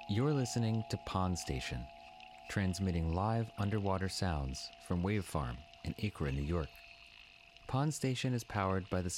You're listening to Pond Station, transmitting live underwater sounds from Wave Farm in Acra, New York. Pond Station is powered by the